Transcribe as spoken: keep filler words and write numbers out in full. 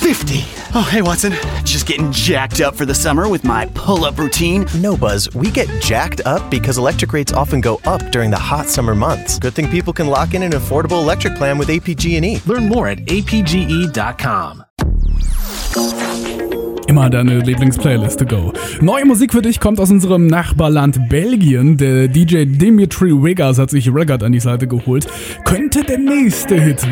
fifty. Oh, hey, Watson. Just getting jacked up for the summer with my pull-up routine. No, Buzz. We get jacked up because electric rates often go up during the hot summer months. Good thing people can lock in an affordable electric plan with A P G and E. Learn more at a p g e dot com. Immer deine Lieblingsplaylist to go. Neue Musik für dich kommt aus unserem Nachbarland Belgien. Der D J Dimitri Vegas hat sich Reggae an die Seite geholt. Könnte der nächste Hit werden.